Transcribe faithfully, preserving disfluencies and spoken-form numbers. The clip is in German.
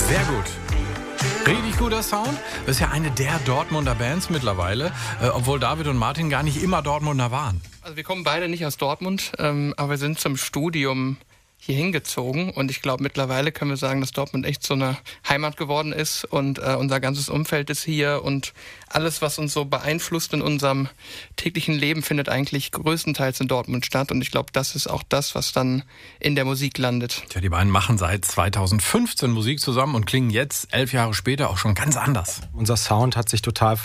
Sehr gut. Richtig guter Sound. Das ist ja eine der Dortmunder Bands mittlerweile, äh, obwohl David und Martin gar nicht immer Dortmunder waren. Also wir kommen beide nicht aus Dortmund, ähm, aber wir sind zum Studium hier hingezogen und ich glaube mittlerweile können wir sagen, dass Dortmund echt so eine Heimat geworden ist und äh, unser ganzes Umfeld ist hier und alles, was uns so beeinflusst in unserem täglichen Leben, findet eigentlich größtenteils in Dortmund statt und ich glaube, das ist auch das, was dann in der Musik landet. Tja, die beiden machen seit zweitausendfünfzehn Musik zusammen und klingen jetzt, elf Jahre später, auch schon ganz anders. Unser Sound hat sich total